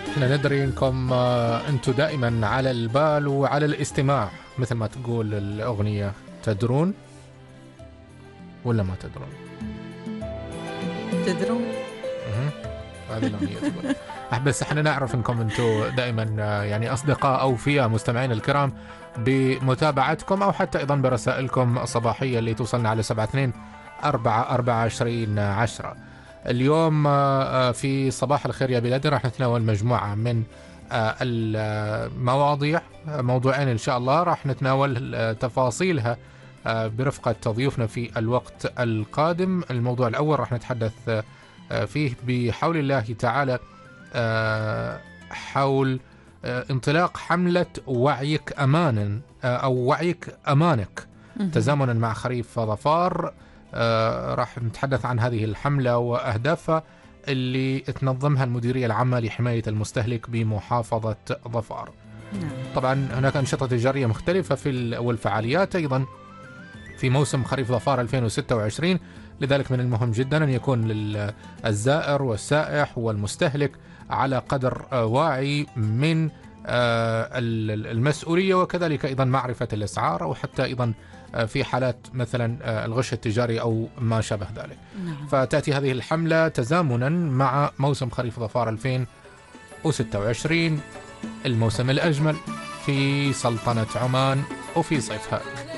احنا ندري انكم انتم دائما على البال وعلى الاستماع، مثل ما تقول الاغنيه. تدرون ولا ما تدرون؟ تدرون. هذه الاغنيه تقول. بس احنا نعرف انكم انتم دائما يعني اصدقاء اوفياء مستمعين الكرام بمتابعتكم، او حتى ايضا برسائلكم الصباحيه اللي توصلنا على 72 4 24 10. اليوم في صباح الخير يا بلادي راح نتناول مجموعه من المواضيع، موضوعين ان شاء الله راح نتناول تفاصيلها برفقه ضيوفنا في الوقت القادم. الموضوع الاول راح نتحدث فيه بحول الله تعالى حول انطلاق حملة وعيك أمانا أو وعيك أمانك تزامنا مع خريف ظفار. راح نتحدث عن هذه الحملة وأهدافها اللي تنظمها المديرية العامة لحماية المستهلك بمحافظة ظفار. طبعا هناك أنشطة تجارية مختلفة والفعاليات أيضا في موسم خريف ظفار 2026، لذلك من المهم جدا أن يكون الزائر والسائح والمستهلك على قدر واعي من المسؤولية، وكذلك أيضا معرفة الأسعار، أو حتى أيضا في حالات مثلا الغش التجاري أو ما شابه ذلك. فتأتي هذه الحملة تزامنا مع موسم خريف ظفار 2026، الموسم الأجمل في سلطنة عمان وفي صيفها.